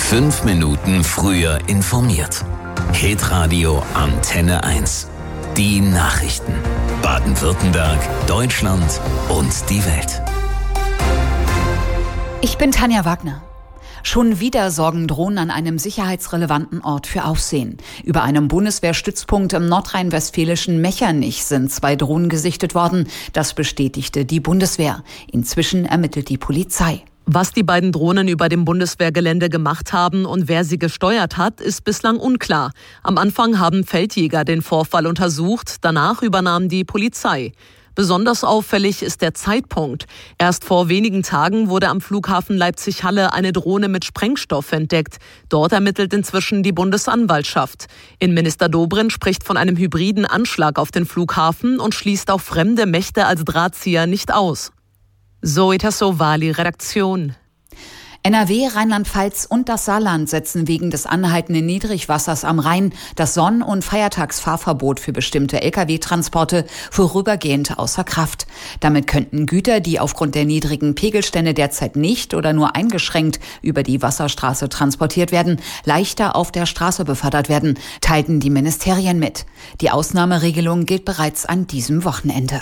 5 Minuten früher informiert. Hitradio Antenne 1. Die Nachrichten. Baden-Württemberg, Deutschland und die Welt. Ich bin Tanja Wagner. Schon wieder sorgen Drohnen an einem sicherheitsrelevanten Ort für Aufsehen. Über einem Bundeswehrstützpunkt im nordrhein-westfälischen Mechernich sind 2 Drohnen gesichtet worden. Das bestätigte die Bundeswehr. Inzwischen ermittelt die Polizei. Was die beiden Drohnen über dem Bundeswehrgelände gemacht haben und wer sie gesteuert hat, ist bislang unklar. Am Anfang haben Feldjäger den Vorfall untersucht, danach übernahm die Polizei. Besonders auffällig ist der Zeitpunkt. Erst vor wenigen Tagen wurde am Flughafen Leipzig-Halle eine Drohne mit Sprengstoff entdeckt. Dort ermittelt inzwischen die Bundesanwaltschaft. Innenminister Dobrindt spricht von einem hybriden Anschlag auf den Flughafen und schließt auch fremde Mächte als Drahtzieher nicht aus. Zoe Tassovali, Redaktion. NRW, Rheinland-Pfalz und das Saarland setzen wegen des anhaltenden Niedrigwassers am Rhein das Sonn- und Feiertagsfahrverbot für bestimmte Lkw-Transporte vorübergehend außer Kraft. Damit könnten Güter, die aufgrund der niedrigen Pegelstände derzeit nicht oder nur eingeschränkt über die Wasserstraße transportiert werden, leichter auf der Straße befördert werden, teilten die Ministerien mit. Die Ausnahmeregelung gilt bereits an diesem Wochenende.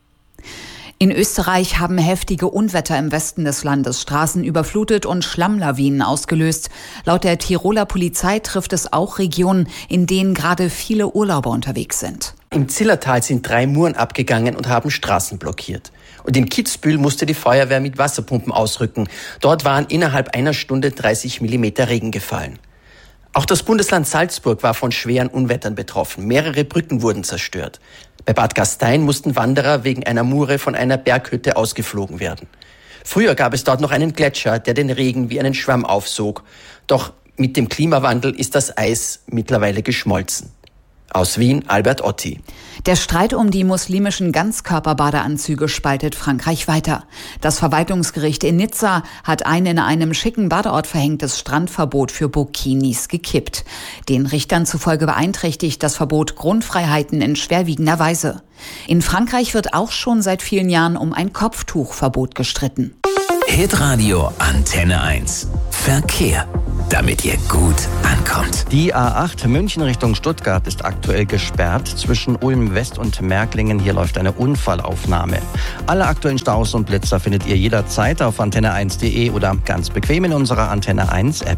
In Österreich haben heftige Unwetter im Westen des Landes Straßen überflutet und Schlammlawinen ausgelöst. Laut der Tiroler Polizei trifft es auch Regionen, in denen gerade viele Urlauber unterwegs sind. Im Zillertal sind 3 Muren abgegangen und haben Straßen blockiert. Und in Kitzbühel musste die Feuerwehr mit Wasserpumpen ausrücken. Dort waren innerhalb einer Stunde 30 Millimeter Regen gefallen. Auch das Bundesland Salzburg war von schweren Unwettern betroffen. Mehrere Brücken wurden zerstört. Bei Bad Gastein mussten Wanderer wegen einer Mure von einer Berghütte ausgeflogen werden. Früher gab es dort noch einen Gletscher, der den Regen wie einen Schwamm aufsog. Doch mit dem Klimawandel ist das Eis mittlerweile geschmolzen. Aus Wien, Albert Otti. Der Streit um die muslimischen Ganzkörperbadeanzüge spaltet Frankreich weiter. Das Verwaltungsgericht in Nizza hat ein in einem schicken Badeort verhängtes Strandverbot für Burkinis gekippt. Den Richtern zufolge beeinträchtigt das Verbot Grundfreiheiten in schwerwiegender Weise. In Frankreich wird auch schon seit vielen Jahren um ein Kopftuchverbot gestritten. Hitradio Antenne 1. Verkehr. Damit ihr gut ankommt. Die A8 München Richtung Stuttgart ist aktuell gesperrt zwischen Ulm West und Märklingen. Hier läuft eine Unfallaufnahme. Alle aktuellen Staus und Blitzer findet ihr jederzeit auf antenne1.de oder ganz bequem in unserer Antenne 1 App.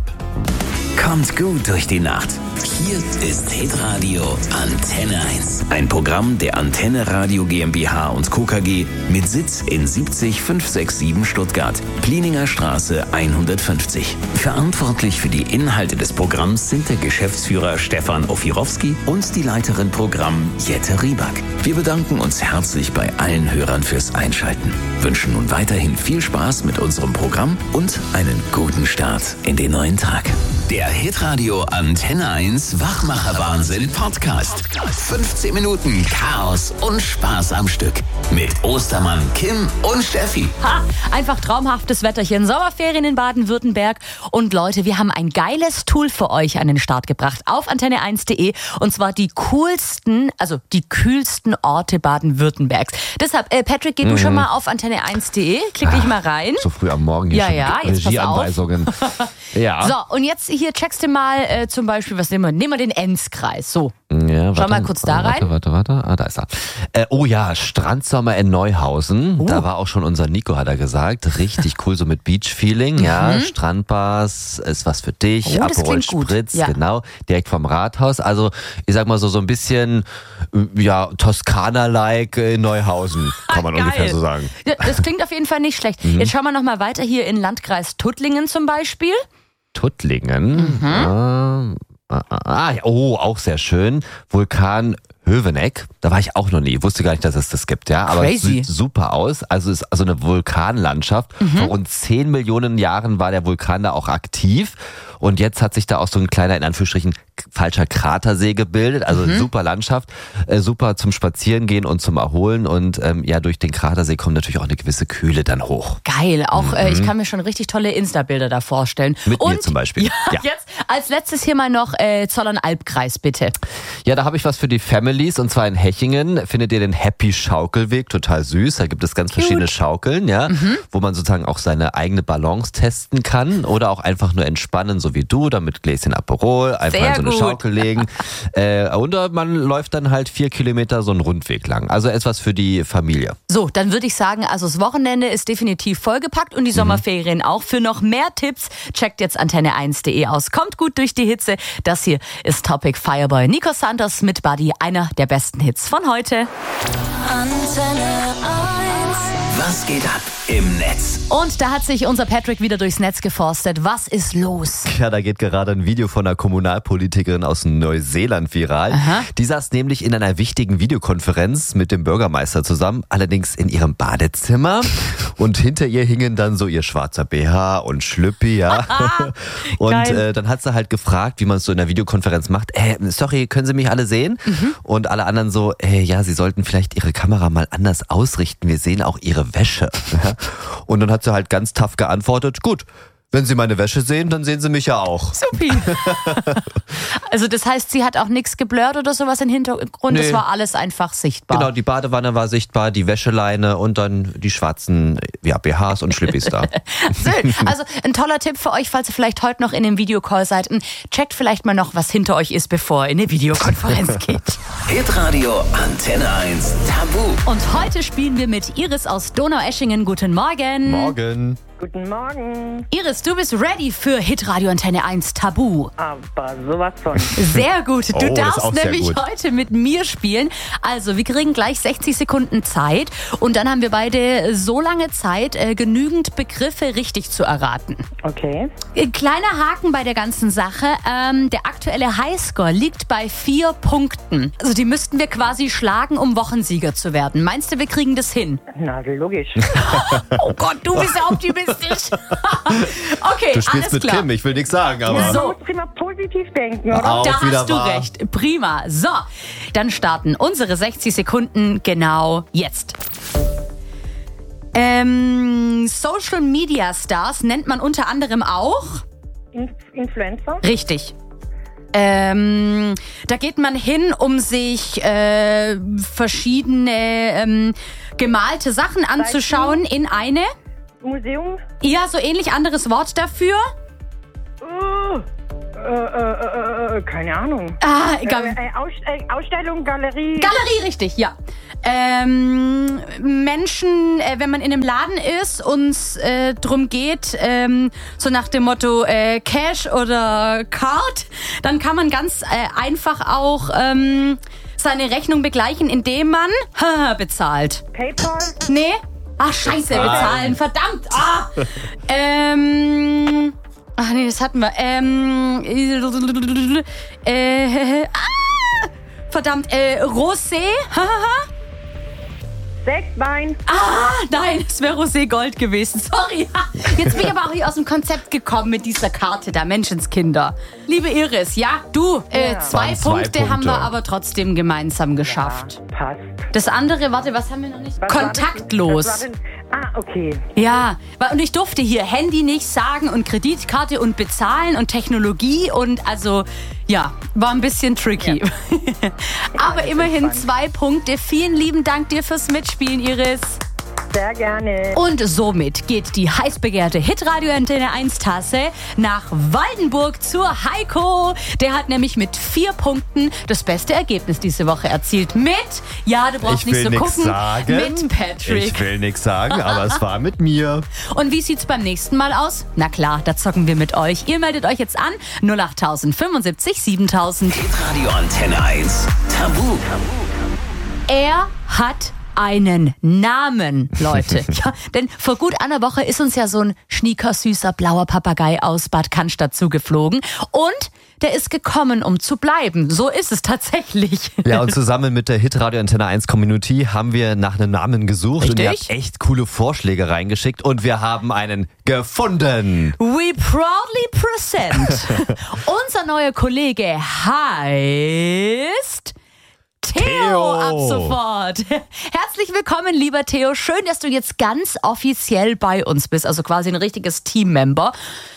Kommt gut durch die Nacht. Hier ist Hitradio Antenne 1. Ein Programm der Antenne Radio GmbH und Co. KG mit Sitz in 70567 Stuttgart, Plininger Straße 150. Verantwortlich für die Inhalte des Programms sind der Geschäftsführer Stefan Ofirowski und die Leiterin Programm Jette Rieback. Wir bedanken uns herzlich bei allen Hörern fürs Einschalten, wünschen nun weiterhin viel Spaß mit unserem Programm und einen guten Start in den neuen Tag. Der Hitradio Antenne 1 Wachmacher-Wahnsinn Podcast. 15 Minuten Chaos und Spaß am Stück. Mit Ostermann, Kim und Steffi. Einfach traumhaftes Wetterchen. Sommerferien in Baden-Württemberg. Und Leute, wir haben ein geiles Tool für euch an den Start gebracht auf antenne1.de. Und zwar die kühlsten Orte Baden-Württembergs. Deshalb, Patrick, geh du schon mal auf antenne1.de. Klick dich mal rein. So früh am Morgen hier schon jetzt Regieanweisungen. Ja. So, und jetzt hier checkst du mal zum Beispiel, was nehmen wir den Enzkreis. So. Ja, schau mal kurz da rein. Warte. Ah, da ist er. Oh ja, Strandsommer in Neuhausen. Da war auch schon unser Nico, hat er gesagt. Richtig cool, so mit Beach-Feeling. Ja, Strandbars ist was für dich. Aperol Spritz, genau. Direkt vom Rathaus. Also, ich sag mal so ein bisschen, ja, Toskana-like in Neuhausen. Kann man ungefähr so sagen. Ja, das klingt auf jeden Fall nicht schlecht. Jetzt schauen wir noch mal weiter hier in Landkreis Tuttlingen zum Beispiel. Tuttlingen? Auch sehr schön. Vulkan Höveneck, da war ich auch noch nie, wusste gar nicht, dass es das gibt, ja, aber es sieht super aus, also es ist also eine Vulkanlandschaft. Vor rund 10 Millionen Jahren war der Vulkan da auch aktiv und jetzt hat sich da auch so ein kleiner, in Anführungsstrichen, falscher Kratersee gebildet, also super Landschaft, super zum Spazierengehen und zum Erholen und durch den Kratersee kommt natürlich auch eine gewisse Kühle dann hoch. Geil, auch ich kann mir schon richtig tolle Insta-Bilder da vorstellen. Mit mir zum Beispiel. Ja, jetzt als letztes hier mal noch Zollern-Albkreis, bitte. Ja, da habe ich was für die Families und zwar in Hechingen findet ihr den Happy Schaukelweg, total süß. Da gibt es ganz verschiedene Schaukeln, ja, wo man sozusagen auch seine eigene Balance testen kann oder auch einfach nur entspannen, so wie du, damit Gläschen Aperol, einfach in so eine Schaukel legen. Und man läuft dann halt 4 Kilometer so einen Rundweg lang. Also etwas für die Familie. So, dann würde ich sagen, also das Wochenende ist definitiv vollgepackt und die Sommerferien auch. Für noch mehr Tipps checkt jetzt antenne1.de aus. Kommt gut durch die Hitze. Das hier ist Topic Fireboy. Nico Santos mit Buddy, einer der besten Hits von heute. Antenne 1. Was geht ab im Netz? Und da hat sich unser Patrick wieder durchs Netz geforstet. Was ist los? Ja, da geht gerade ein Video von einer Kommunalpolitikerin aus Neuseeland viral. Aha. Die saß nämlich in einer wichtigen Videokonferenz mit dem Bürgermeister zusammen, allerdings in ihrem Badezimmer. Und hinter ihr hingen dann so ihr schwarzer BH und Schlüppi, ja. Und dann hat sie halt gefragt, wie man es so in der Videokonferenz macht. Sorry, können Sie mich alle sehen? Und alle anderen so, ja, Sie sollten vielleicht Ihre Kamera mal anders ausrichten. Wir sehen auch Ihre Wäsche. Und dann hat sie halt ganz tough geantwortet, gut, wenn Sie meine Wäsche sehen, dann sehen Sie mich ja auch. Supi. Also das heißt, sie hat auch nichts geblurrt oder sowas im Hintergrund, es war alles einfach sichtbar. Genau, die Badewanne war sichtbar, die Wäscheleine und dann die schwarzen BHs und Schlippis da. Schön. Also ein toller Tipp für euch, falls ihr vielleicht heute noch in dem Videocall seid. Checkt vielleicht mal noch, was hinter euch ist, bevor ihr in eine Videokonferenz geht. Hitradio Antenne 1 Tabu. Und heute spielen wir mit Iris aus Donaueschingen. Guten Morgen. Morgen. Guten Morgen. Iris, du bist ready für Hitradio Antenne 1 Tabu. Aber sowas von. Sehr gut. Du Oh, das ist darfst auch sehr nämlich gut. heute mit mir spielen. Also, wir kriegen gleich 60 Sekunden Zeit und dann haben wir beide so lange Zeit, genügend Begriffe richtig zu erraten. Okay. Kleiner Haken bei der ganzen Sache. Der aktuelle Highscore liegt bei 4 Punkten. Also, die müssten wir quasi schlagen, um Wochensieger zu werden. Meinst du, wir kriegen das hin? Na, logisch. Oh Gott, du bist ja optimistisch. Okay, Du spielst alles mit klar. Kim, ich will nichts sagen, aber... So. Man muss immer positiv denken, oder? Auch Da wieder hast du wahr. recht. Prima. So, dann starten unsere 60 Sekunden genau jetzt. Social Media Stars nennt man unter anderem auch. Influencer? Richtig. Da geht man hin, um sich verschiedene gemalte Sachen anzuschauen in eine. Museum? Ja, so ähnlich anderes Wort dafür. Keine Ahnung. Egal. Ausstellung, Galerie. Galerie, richtig, ja. Menschen, wenn man in einem Laden ist und es drum geht, so nach dem Motto Cash oder Card, dann kann man ganz einfach auch seine Rechnung begleichen, indem man bezahlt. PayPal? Nee? Ach, scheiße, bezahlen, verdammt. Ach nee, das hatten wir. Verdammt, Rosé? Sektwein? Nein, es wäre Rosé Gold gewesen. Sorry. Jetzt bin ich aber auch hier aus dem Konzept gekommen mit dieser Karte da, Menschenskinder. Liebe Iris, ja, du, 2 Waren 2 Punkte haben wir Punkte. aber trotzdem gemeinsam geschafft. Passt. Das andere, warte, was haben wir noch nicht? Was war Kontaktlos. das? Okay. Ja, und ich durfte hier Handy nicht sagen und Kreditkarte und bezahlen und Technologie und also, ja, war ein bisschen tricky. Ja. Aber immerhin 2 Punkte. Vielen lieben Dank dir fürs Mitspielen, Iris. Sehr gerne. Und somit geht die heiß begehrte Hitradio Antenne 1 Tasse nach Waldenburg zur Heiko. Der hat nämlich mit 4 Punkten das beste Ergebnis diese Woche erzielt. Mit, ja, du brauchst nicht so gucken, mit Patrick. Ich will nichts sagen, aber es war mit mir. Und wie sieht's beim nächsten Mal aus? Na klar, da zocken wir mit euch. Ihr meldet euch jetzt an 08000 75 7000. Hitradio Antenne 1 Tabu. Er hat einen Namen, Leute. Ja, denn vor gut einer Woche ist uns ja so ein schniekersüßer blauer Papagei aus Bad Cannstatt zugeflogen. Und der ist gekommen, um zu bleiben. So ist es tatsächlich. Ja, und zusammen mit der Hitradio Antenne 1 Community haben wir nach einem Namen gesucht. Richtig? Und ihr habt echt coole Vorschläge reingeschickt und wir haben einen gefunden. We proudly present. Unser neuer Kollege heißt Theo ab sofort. Herzlich willkommen, lieber Theo. Schön, dass du jetzt ganz offiziell bei uns bist, also quasi ein richtiges Teammember.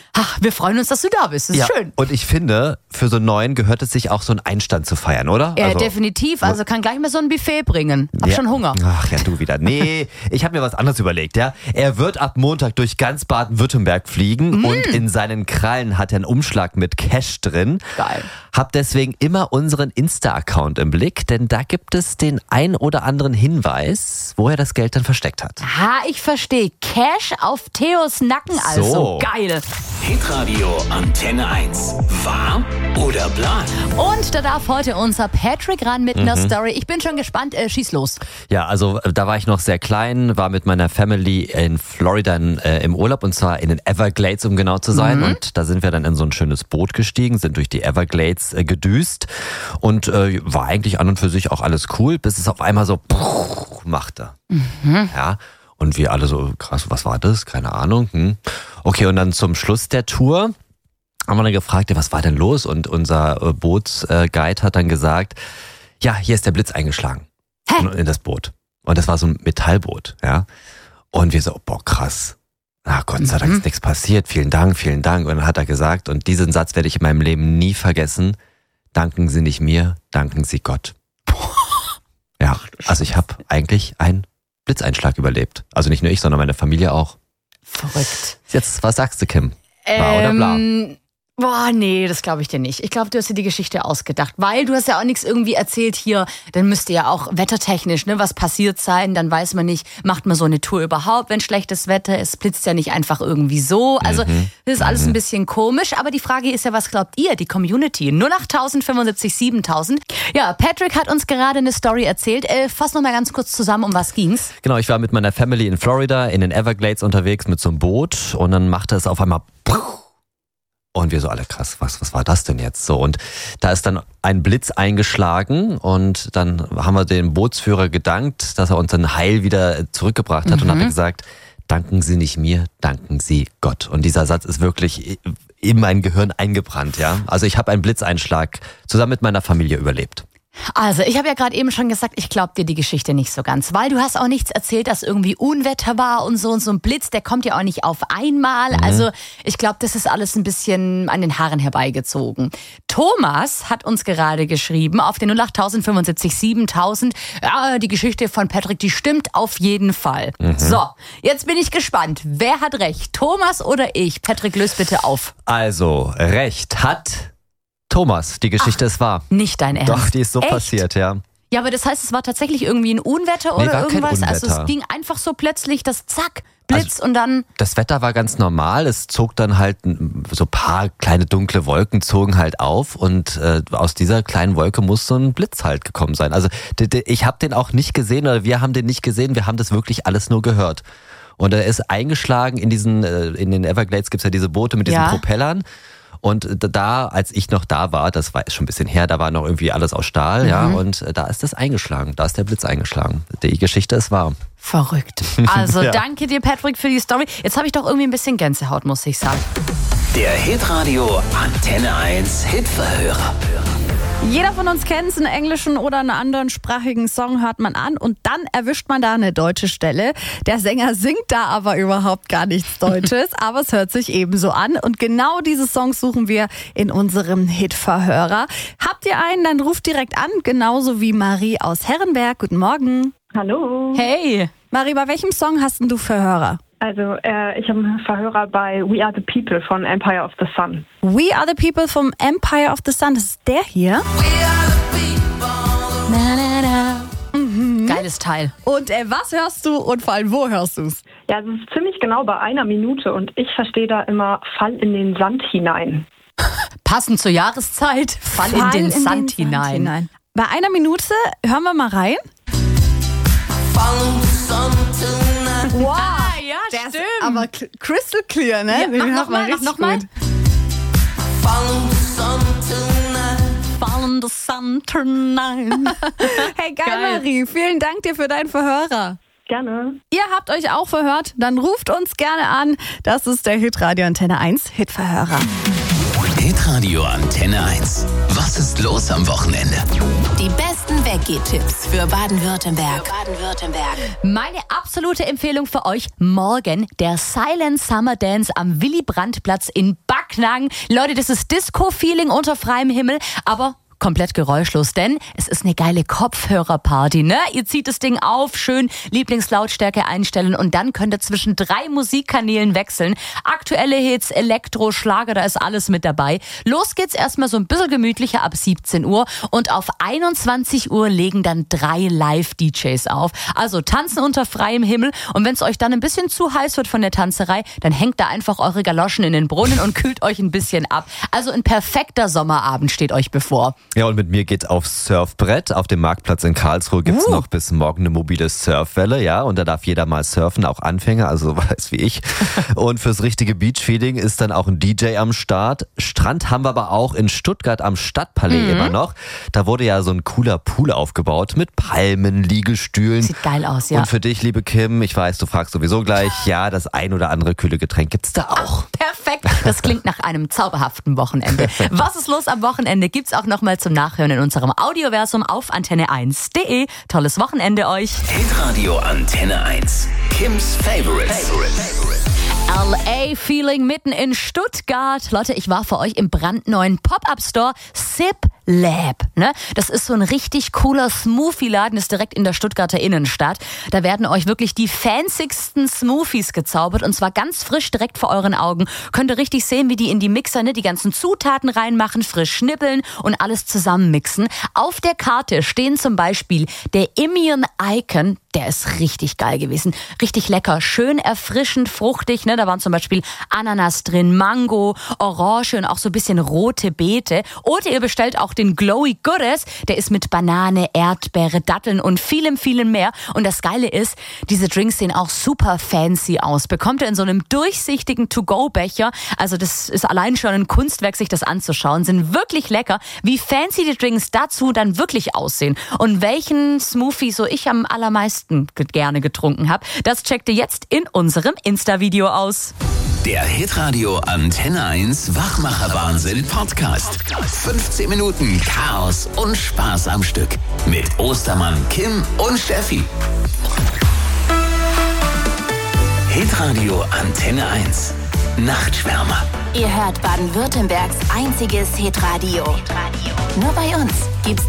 Ach, wir freuen uns, dass du da bist. Das ist schön. Und ich finde, für so einen Neuen gehört es sich auch, so einen Einstand zu feiern, oder? Ja, definitiv. Also kann gleich mal so ein Buffet bringen. Hab schon Hunger. Ach ja, du wieder. Nee, ich habe mir was anderes überlegt. Ja, er wird ab Montag durch ganz Baden-Württemberg fliegen und in seinen Krallen hat er einen Umschlag mit Cash drin. Geil. Hab deswegen immer unseren Insta-Account im Blick, denn da gibt es den ein oder anderen Hinweis, wo er das Geld dann versteckt hat. Ich verstehe. Cash auf Theos Nacken, also So. geil. Hitradio Antenne 1. Wahr oder bla? Und da darf heute unser Patrick ran mit einer Story. Ich bin schon gespannt. Schieß los. Ja, also da war ich noch sehr klein, war mit meiner Family in Florida im Urlaub und zwar in den Everglades, um genau zu sein. Und da sind wir dann in so ein schönes Boot gestiegen, sind durch die Everglades gedüst und war eigentlich an und für sich auch alles cool, bis es auf einmal so machte. Ja. Und wir alle so, krass, was war das? Keine Ahnung. Okay, und dann zum Schluss der Tour haben wir dann gefragt, was war denn los? Und unser Bootsguide hat dann gesagt, ja, hier ist der Blitz eingeschlagen in das Boot. Und das war so ein Metallboot, ja. Und wir so, boah, krass. Na, Gott sei Dank ist nichts passiert. Vielen Dank, vielen Dank. Und dann hat er gesagt, und diesen Satz werde ich in meinem Leben nie vergessen, danken Sie nicht mir, danken Sie Gott. Ja, also ich habe eigentlich einen Blitzeinschlag überlebt. Also nicht nur ich, sondern meine Familie auch. Verrückt. Jetzt, was sagst du, Kim? Wahr oder bla? Boah, nee, das glaube ich dir nicht. Ich glaube, du hast dir die Geschichte ausgedacht, weil du hast ja auch nichts irgendwie erzählt hier. Dann müsste ja auch wettertechnisch, ne, was passiert sein. Dann weiß man nicht, macht man so eine Tour überhaupt, wenn schlechtes Wetter ist, blitzt ja nicht einfach irgendwie so. Also das ist alles ein bisschen komisch. Aber die Frage ist ja, was glaubt ihr, die Community? 08000 75 7000. Ja, Patrick hat uns gerade eine Story erzählt. Fass noch mal ganz kurz zusammen, um was ging's? Genau, ich war mit meiner Family in Florida in den Everglades unterwegs mit so einem Boot und dann machte es auf einmal und wir so alle, krass, was war das denn jetzt so? Und da ist dann ein Blitz eingeschlagen und dann haben wir dem Bootsführer gedankt, dass er uns dann heil wieder zurückgebracht hat und hat gesagt, danken Sie nicht mir, danken Sie Gott. Und dieser Satz ist wirklich in mein Gehirn eingebrannt, ja. Also ich habe einen Blitzeinschlag zusammen mit meiner Familie überlebt. Also, ich habe ja gerade eben schon gesagt, ich glaube dir die Geschichte nicht so ganz, weil du hast auch nichts erzählt, dass irgendwie Unwetter war und so ein Blitz, der kommt ja auch nicht auf einmal. Also, ich glaube, das ist alles ein bisschen an den Haaren herbeigezogen. Thomas hat uns gerade geschrieben auf den 08000 75 7000. Ja, die Geschichte von Patrick, die stimmt auf jeden Fall. So, jetzt bin ich gespannt. Wer hat recht? Thomas oder ich? Patrick, löst bitte auf. Also, recht hat Thomas, die Geschichte ist wahr. Nicht dein Ernst? Doch, die ist so Echt? passiert, ja. Ja, aber das heißt, es war tatsächlich irgendwie ein Unwetter oder war kein irgendwas? Also Unwetter. es ging einfach so plötzlich, das zack, Blitz und dann... Das Wetter war ganz normal, es zog dann halt so ein paar kleine dunkle Wolken zogen halt auf und aus dieser kleinen Wolke muss so ein Blitz halt gekommen sein. Also ich habe den auch nicht gesehen oder wir haben den nicht gesehen, wir haben das wirklich alles nur gehört. Und er ist eingeschlagen in den Everglades gibt's ja diese Boote mit diesen Propellern. Und da, als ich noch da war, das war schon ein bisschen her, da war noch irgendwie alles aus Stahl, ja, und da ist das eingeschlagen, da ist der Blitz eingeschlagen. Die Geschichte ist wahr. Verrückt. Also danke dir, Patrick, für die Story. Jetzt habe ich doch irgendwie ein bisschen Gänsehaut, muss ich sagen. Der Hitradio Antenne 1 Hitverhörer. Jeder von uns kennt es, einen englischen oder einen anderen sprachigen Song hört man an und dann erwischt man da eine deutsche Stelle. Der Sänger singt da aber überhaupt gar nichts Deutsches, aber es hört sich ebenso an. Und genau diese Songs suchen wir in unserem Hitverhörer. Habt ihr einen, dann ruft direkt an, genauso wie Marie aus Herrenberg. Guten Morgen. Hallo. Hey. Marie, bei welchem Song hast denn du Verhörer? Also, ich habe einen Verhörer bei We Are the People von Empire of the Sun. We Are the People vom Empire of the Sun, das ist der hier. Na, na, na. Geiles Teil. Und was hörst du und vor allem, wo hörst du es? Ja, es ist ziemlich genau bei 1 Minute und ich verstehe da immer Fall in den Sand hinein. Passend zur Jahreszeit, Fall in den Sand hinein. Bei 1 Minute hören wir mal rein. Wow, ja, der stimmt. ist aber crystal clear, ne? Ja, Den hört man richtig noch mal. gut. Fall in the sun tonight. Hey, geil, Marie. Vielen Dank dir für deinen Verhörer. Gerne. Ihr habt euch auch verhört? Dann ruft uns gerne an. Das ist der Hitradio Antenne 1 Hitverhörer. Hitradio Antenne 1. Was ist los am Wochenende? Die besten Weggehtipps für Baden-Württemberg. Meine absolute Empfehlung für euch morgen der Silent Summer Dance am Willy-Brandt-Platz in Backnang. Leute, das ist Disco-Feeling unter freiem Himmel, aber komplett geräuschlos, denn es ist eine geile Kopfhörerparty, ne? Ihr zieht das Ding auf, schön Lieblingslautstärke einstellen und dann könnt ihr zwischen 3 Musikkanälen wechseln. Aktuelle Hits, Elektro, Schlager, da ist alles mit dabei. Los geht's erstmal so ein bisschen gemütlicher ab 17 Uhr und auf 21 Uhr legen dann 3 Live-DJs auf. Also tanzen unter freiem Himmel und wenn es euch dann ein bisschen zu heiß wird von der Tanzerei, dann hängt da einfach eure Galoschen in den Brunnen und kühlt euch ein bisschen ab. Also ein perfekter Sommerabend steht euch bevor. Ja, und mit mir geht's aufs Surfbrett. Auf dem Marktplatz in Karlsruhe gibt's noch bis morgen eine mobile Surfwelle, ja. Und da darf jeder mal surfen, auch Anfänger, also weiß wie ich. Und fürs richtige Beachfeeling ist dann auch ein DJ am Start. Strand haben wir aber auch in Stuttgart am Stadtpalais immer noch. Da wurde ja so ein cooler Pool aufgebaut mit Palmen, Liegestühlen. Sieht geil aus, ja. Und für dich, liebe Kim, ich weiß, du fragst sowieso gleich, ja, das ein oder andere kühle Getränk gibt's da auch. Perfekt, das klingt nach einem zauberhaften Wochenende. Was ist los am Wochenende? Gibt's auch noch mal zum Nachhören in unserem Audioversum auf antenne1.de. Tolles Wochenende euch. Hitradio Antenne 1. Kims Favorites. LA Feeling mitten in Stuttgart. Leute, ich war für euch im brandneuen Pop-Up-Store Sip Lab. Ne? Das ist so ein richtig cooler Smoothie-Laden, ist direkt in der Stuttgarter Innenstadt. Da werden euch wirklich die fancysten Smoothies gezaubert und zwar ganz frisch direkt vor euren Augen. Könnt ihr richtig sehen, wie die in die Mixer die ganzen Zutaten reinmachen, frisch schnippeln und alles zusammenmixen. Auf der Karte stehen zum Beispiel der Immune Icon. Der ist richtig geil gewesen. Richtig lecker, schön erfrischend, fruchtig. Ne? Da waren zum Beispiel Ananas drin, Mango, Orange und auch so ein bisschen rote Beete. Oder ihr bestellt auch den Glowy Goodness. Der ist mit Banane, Erdbeere, Datteln und vielem, vielem mehr. Und das Geile ist, diese Drinks sehen auch super fancy aus. Bekommt ihr in so einem durchsichtigen To-Go-Becher. Also das ist allein schon ein Kunstwerk, sich das anzuschauen. Sind wirklich lecker. Wie fancy die Drinks dazu dann wirklich aussehen. Und welchen Smoothie so ich am allermeisten gerne getrunken habe, das checkt ihr jetzt in unserem Insta-Video aus. Der Hitradio Antenne 1 Wachmacher-Wahnsinn Podcast. 15 Minuten Chaos und Spaß am Stück. Mit Ostermann, Kim und Steffi. Hitradio Antenne 1. Nachtschwärmer. Ihr hört Baden-Württembergs einziges Hitradio. Nur bei uns gibt's